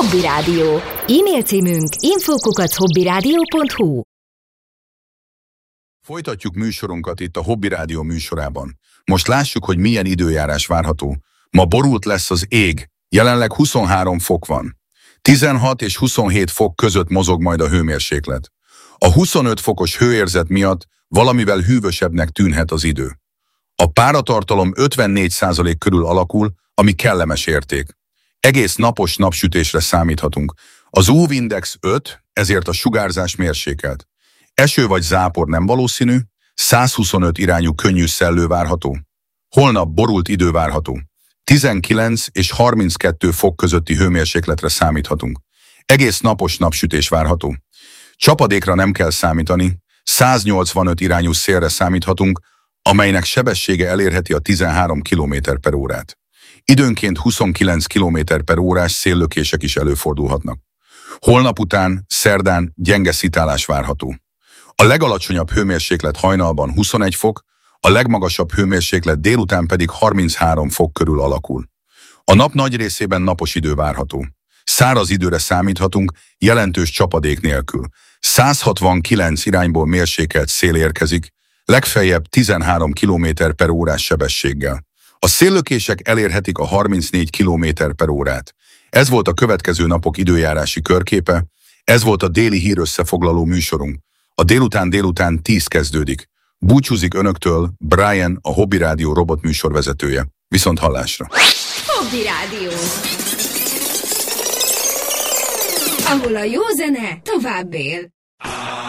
Hobby Rádió. E-mail címünk info@hobbyradio.hu. Folytatjuk műsorunkat itt a Hobby Rádió műsorában. Most lássuk, hogy milyen időjárás várható. Ma borult lesz az ég, jelenleg 23 fok van. 16 és 27 fok között mozog majd a hőmérséklet. A 25 fokos hőérzet miatt valamivel hűvösebbnek tűnhet az idő. A páratartalom 54% körül alakul, ami kellemes érték. Egész napos napsütésre számíthatunk. Az UV-index 5, ezért a sugárzás mérsékelt. Eső vagy zápor nem valószínű, 125 irányú könnyű szellő várható. Holnap borult idő várható. 19 és 32 fok közötti hőmérsékletre számíthatunk. Egész napos napsütés várható. Csapadékra nem kell számítani, 185 irányú szélre számíthatunk, amelynek sebessége elérheti a 13 km/órát. Időnként 29 km/órás széllökések is előfordulhatnak. Holnap után, szerdán gyenge szitálás várható. A legalacsonyabb hőmérséklet hajnalban 21 fok, a legmagasabb hőmérséklet délután pedig 33 fok körül alakul. A nap nagy részében napos idő várható. Száraz időre számíthatunk, jelentős csapadék nélkül. 169 irányból mérsékelt szél érkezik, legfeljebb 13 km/órás sebességgel. A széllökések elérhetik a 34 km/órát. Ez volt a következő napok időjárási körképe, ez volt a déli hírösszefoglaló műsorunk. A délután 10 kezdődik. Búcsúzik önöktől Brian, a Hobby Rádió robotműsorvezetője. Viszont hallásra! Hobby Rádió. Ahol a jó zene tovább él.